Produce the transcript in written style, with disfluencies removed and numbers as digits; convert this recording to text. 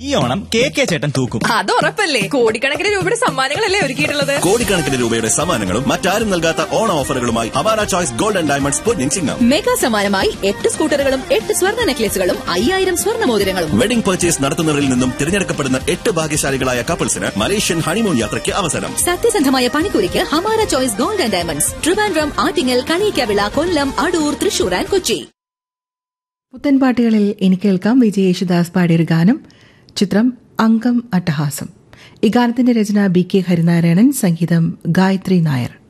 ഈ ഓണം കെ ചേട്ടൻ തൂക്കും. അത് ഉറപ്പല്ലേ. കോടിക്കണക്കിന് രൂപയുടെ സമ്മാനങ്ങളല്ലേ ഒരുക്കിയിട്ടുള്ളത്. കോടിക്കണക്കിന് രൂപയുടെ സമ്മാനങ്ങളും മറ്റാരും നൽകാത്ത ഓണ ഓഫറുകളുമായി Hamara choice gold and diamonds Ponnin Chingam. Mega സമ്മാനമായി 8 സ്കൂട്ടറുകളും 8 സ്വർണ്ണ നെക്ലേസുകളും 5000 സ്വർണ്ണ മോതിരങ്ങളും. വെഡിംഗ് പർച്ചേസ് നടത്തുന്നവരിൽ നിന്നും തിരഞ്ഞെടുക്കപ്പെടുന്ന 8 ഭാഗ്യശാലികളായ കപ്പിൾസിന് മലേഷ്യൻ ഹണിമൂൺ യാത്രയ്ക്ക് അവസരം. സത്യസന്ധമായ പണിക്കൂലിക്ക് Hamara choice gold and diamonds, Trivandrum, Attingal, Kaliyakkavilai, Kollam, Adoor, Thrissur and Kochi. പുത്തൻ പാട്ടുകളിൽ ഇനി കേൾക്കാം വിജയ് യേശുദാസ് പാടിയൊരു ഗാനം. ചിത്രം അംഗം അട്ടഹാസം. ഈ ഗാനത്തിന്റെ രചന BK ഹരിനാരായണൻ, സംഗീതം ഗായത്രി നായർ.